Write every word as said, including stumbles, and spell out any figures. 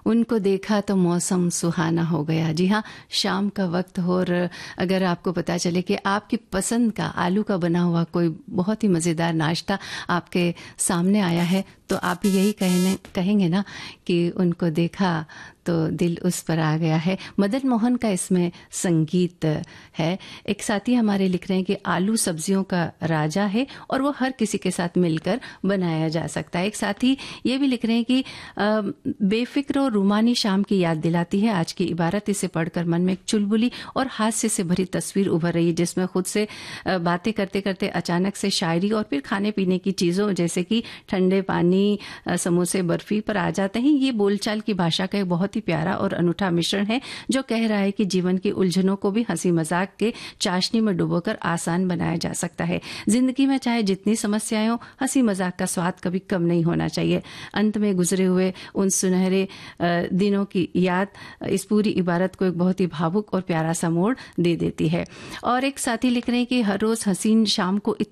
उनको देखा तो मौसम सुहाना हो गया। जी हाँ, शाम का वक्त हो और अगर आपको पता चले कि आपकी पसंद का आलू का बना हुआ कोई बहुत ही मज़ेदार नाश्ता आपके सामने आया है, तो आप भी यही कहने कहेंगे ना कि उनको देखा तो दिल उस पर आ गया है। मदन मोहन का इसमें संगीत है। एक साथी हमारे लिख रहे हैं कि आलू सब्जियों का राजा है और वो हर किसी के साथ मिलकर बनाया जा सकता है। एक साथी ये भी लिख रहे हैं कि बेफिक्र और रूमानी शाम की याद दिलाती है आज की इबारत। इसे पढ़कर मन में एक चुलबुली और हास्य से भरी तस्वीर उभर रही है, जिसमें खुद से बातें करते करते अचानक से शायरी और फिर खाने पीने की चीज़ों जैसे कि ठंडे पानी, समोसे, बर्फी पर आ जाते हैं। ये बोलचाल की भाषा का एक बहुत ही प्यारा और अनूठा मिश्रण है जो कह रहा है कि जीवन की उलझनों को भी हंसी मजाक के चाशनी में डुबोकर आसान बनाया जा सकता है। जिंदगी में चाहे जितनी समस्याएं हो, हंसी मजाक का स्वाद कभी कम नहीं होना चाहिए। अंत में गुजरे हुए उन सुनहरे दिनों की याद इस पूरी इबारत को एक बहुत ही भावुक और प्यारा सा मोड़ दे देती है। और एक साथी लिख रहे हैं कि हर रोज हसीन शाम को